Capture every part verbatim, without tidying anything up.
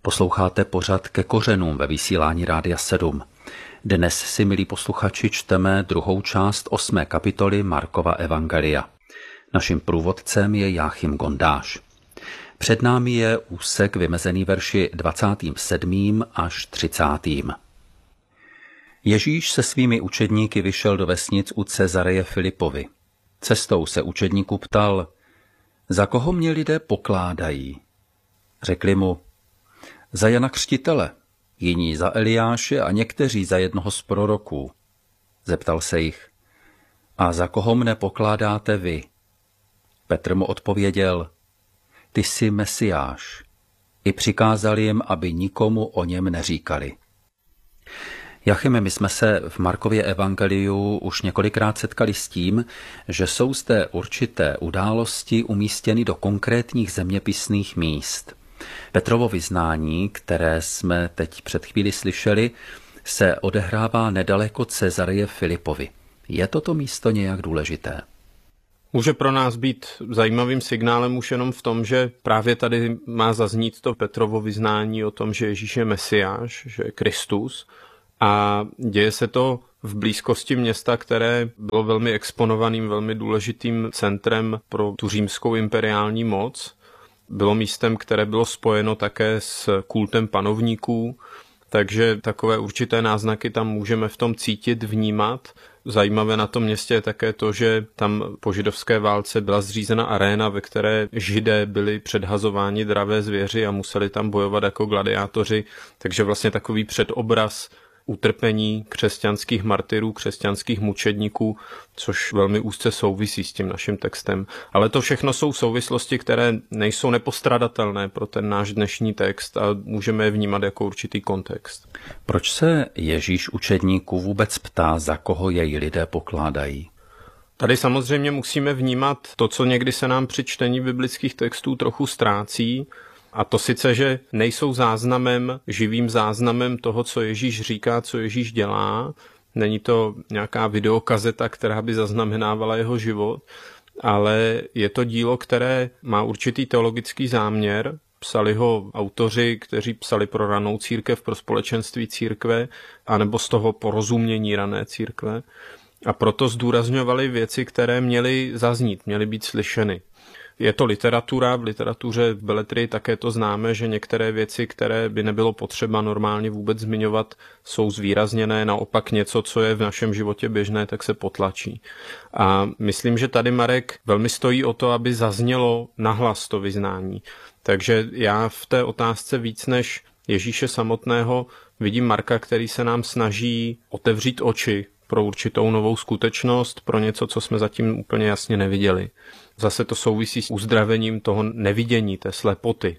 Posloucháte pořad Ke kořenům ve vysílání Rádia sedm. Dnes si, milí posluchači, čteme druhou část osmé kapitoly Markova evangelia. Naším průvodcem je Jáchym Gondáš. Před námi je úsek vymezený verši dvacátým sedmým až třicátým. Ježíš se svými učedníky vyšel do vesnic u Cezareje Filipovi. Cestou se učedníků ptal, za koho mě lidé pokládají? Řekli mu, za Jana Křtitele, jiní za Eliáše a někteří za jednoho z proroků. Zeptal se jich, a za koho mne pokládáte vy? Petr mu odpověděl, ty jsi Mesiáš. I přikázal jim, aby nikomu o něm neříkali. Jachyme, my jsme se v Markově evangeliu už několikrát setkali s tím, že jsou zde určité události umístěny do konkrétních zeměpisných míst. Petrovo vyznání, které jsme teď před chvíli slyšeli, se odehrává nedaleko Cezareje Filipovi. Je toto místo nějak důležité? Může pro nás být zajímavým signálem už jenom v tom, že právě tady má zaznít to Petrovo vyznání o tom, že Ježíš je Mesiáš, že je Kristus. A děje se to v blízkosti města, které bylo velmi exponovaným, velmi důležitým centrem pro tu římskou imperiální moc. Bylo místem, které bylo spojeno také s kultem panovníků, takže takové určité náznaky tam můžeme v tom cítit, vnímat. Zajímavé na tom městě je také to, že tam po židovské válce byla zřízena aréna, ve které Židé byli předhazováni dravé zvěři a museli tam bojovat jako gladiátoři, takže vlastně takový předobraz utrpení křesťanských martyrů, křesťanských mučedníků, což velmi úzce souvisí s tím naším textem. Ale to všechno jsou souvislosti, které nejsou nepostradatelné pro ten náš dnešní text a můžeme je vnímat jako určitý kontext. Proč se Ježíš učedníků vůbec ptá, za koho jej lidé pokládají? Tady samozřejmě musíme vnímat to, co někdy se nám při čtení biblických textů trochu ztrácí, a to sice, že nejsou záznamem, živým záznamem toho, co Ježíš říká, co Ježíš dělá. Není to nějaká videokazeta, která by zaznamenávala jeho život, ale je to dílo, které má určitý teologický záměr. Psali ho autoři, kteří psali pro ranou církev, pro společenství církve, anebo z toho porozumění rané církve. A proto zdůrazňovali věci, které měly zaznít, měly být slyšeny. Je to literatura, v literatuře, v beletrii také to známe, že některé věci, které by nebylo potřeba normálně vůbec zmiňovat, jsou zvýrazněné, naopak něco, co je v našem životě běžné, tak se potlačí. A myslím, že tady Marek velmi stojí o to, aby zaznělo nahlas to vyznání. Takže já v té otázce víc než Ježíše samotného vidím Marka, který se nám snaží otevřít oči pro určitou novou skutečnost, pro něco, co jsme zatím úplně jasně neviděli. Zase to souvisí s uzdravením toho nevidění, té slepoty.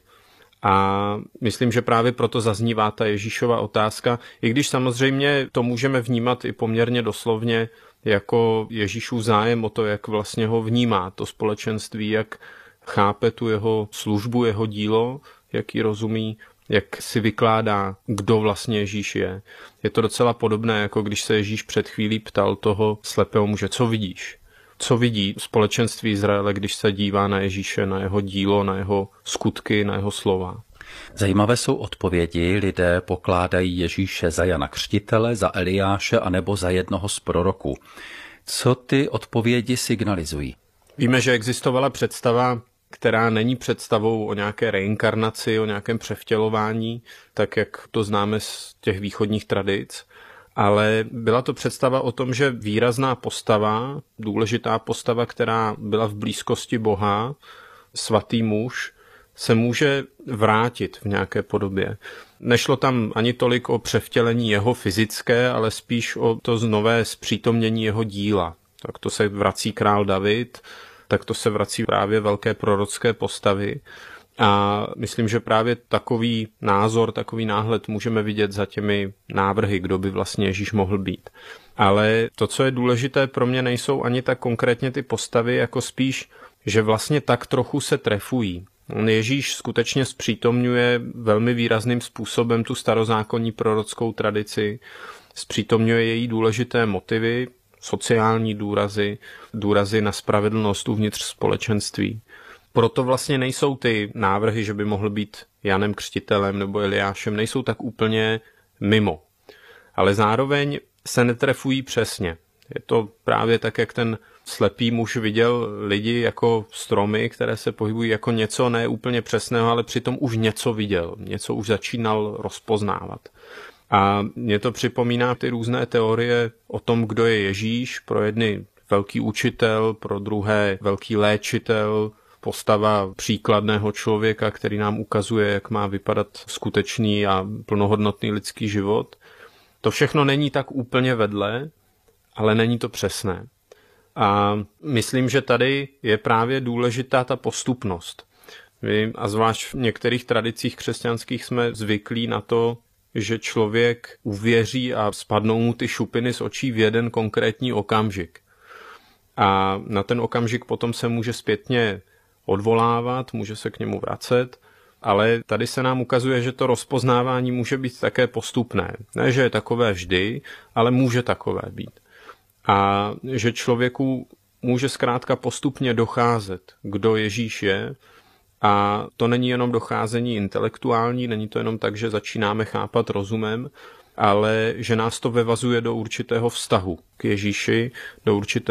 A myslím, že právě proto zaznívá ta Ježíšova otázka, i když samozřejmě to můžeme vnímat i poměrně doslovně jako Ježíšův zájem o to, jak vlastně ho vnímá to společenství, jak chápe tu jeho službu, jeho dílo, jak ji rozumí, jak si vykládá, kdo vlastně Ježíš je. Je to docela podobné, jako když se Ježíš před chvílí ptal toho slepého muže, co vidíš? Co vidí společenství Izraele, když se dívá na Ježíše, na jeho dílo, na jeho skutky, na jeho slova? Zajímavé jsou odpovědi. Lidé pokládají Ježíše za Jana Křtitele, za Eliáše anebo za jednoho z proroků. Co ty odpovědi signalizují? Víme, že existovala představa, která není představou o nějaké reinkarnaci, o nějakém převtělování, tak jak to známe z těch východních tradic, ale byla to představa o tom, že výrazná postava, důležitá postava, která byla v blízkosti Boha, svatý muž, se může vrátit v nějaké podobě. Nešlo tam ani tolik o převtělení jeho fyzické, ale spíš o to znové zpřítomnění jeho díla. Tak to se vrací král David, tak to se vrací právě velké prorocké postavy. A myslím, že právě takový názor, takový náhled můžeme vidět za těmi návrhy, kdo by vlastně Ježíš mohl být. Ale to, co je důležité pro mě, nejsou ani tak konkrétně ty postavy, jako spíš, že vlastně tak trochu se trefují. Ježíš skutečně zpřítomňuje velmi výrazným způsobem tu starozákonní prorockou tradici, zpřítomňuje její důležité motivy, sociální důrazy, důrazy na spravedlnost uvnitř společenství. Proto vlastně nejsou ty návrhy, že by mohl být Janem Křtitelem nebo Eliášem, nejsou tak úplně mimo. Ale zároveň se netrefují přesně. Je to právě tak, jak ten slepý muž viděl lidi jako stromy, které se pohybují jako něco ne úplně přesného, ale přitom už něco viděl, něco už začínal rozpoznávat. A mě to připomíná ty různé teorie o tom, kdo je Ježíš, pro jedny velký učitel, pro druhé velký léčitel, postava příkladného člověka, který nám ukazuje, jak má vypadat skutečný a plnohodnotný lidský život. To všechno není tak úplně vedle, ale není to přesné. A myslím, že tady je právě důležitá ta postupnost. My, a zvlášť v některých tradicích křesťanských jsme zvyklí na to, že člověk uvěří a spadnou mu ty šupiny z očí v jeden konkrétní okamžik. A na ten okamžik potom se může zpětně odvolávat, může se k němu vracet, ale tady se nám ukazuje, že to rozpoznávání může být také postupné. Ne, že je takové vždy, ale může takové být. A že člověku může zkrátka postupně docházet, kdo Ježíš je, a to není jenom docházení intelektuální, není to jenom tak, že začínáme chápat rozumem, ale že nás to vyvazuje do určitého vztahu k Ježíši, do určitého